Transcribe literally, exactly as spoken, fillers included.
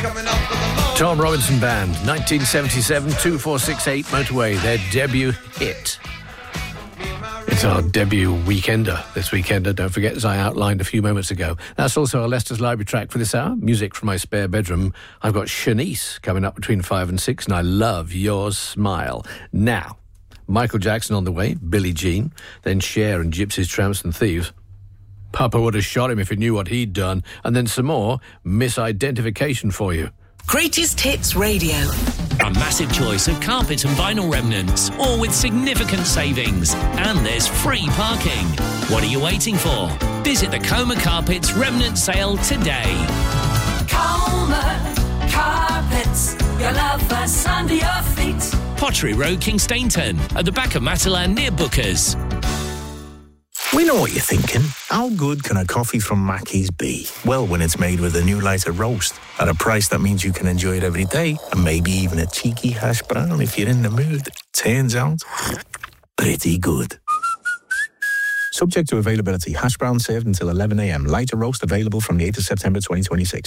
Tom Robinson Band, nineteen seventy-seven, two four six eight Motorway, their debut hit. It's our debut weekender this weekender, don't forget, as I outlined a few moments ago. That's also our Leicester's Library track for this hour, music from my spare bedroom. I've got Shanice coming up between five and six, and I love your smile. Now, Michael Jackson on the way, Billie Jean, then Cher and Gypsies, Tramps and Thieves. Papa would have shot him if he knew what he'd done. And then some more misidentification for you. Greatest Hits Radio. A massive choice of carpet and vinyl remnants, all with significant savings. And there's free parking. What are you waiting for? Visit the Coma Carpets Remnant Sale today. Coma Carpets, your love us under your feet. Pottery Road, Kingstainton, at the back of Matalan near Bookers. We know what you're thinking. How good can a coffee from Mackey's be? Well, when it's made with a new lighter roast at a price that means you can enjoy it every day, and maybe even a cheeky hash brown if you're in the mood. Turns out, pretty good. Subject to availability. Hash brown served until eleven a.m. Lighter roast available from the eighth of September twenty twenty-six.